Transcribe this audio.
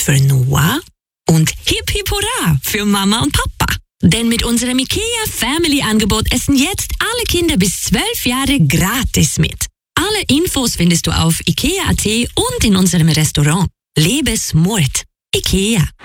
für Noah und Hip Hip Hurra für Mama und Papa. Denn mit unserem IKEA Family Angebot essen jetzt alle Kinder bis 12 Jahre gratis mit. Alle Infos findest du auf IKEA.at und in unserem Restaurant. Lebe smart. IKEA.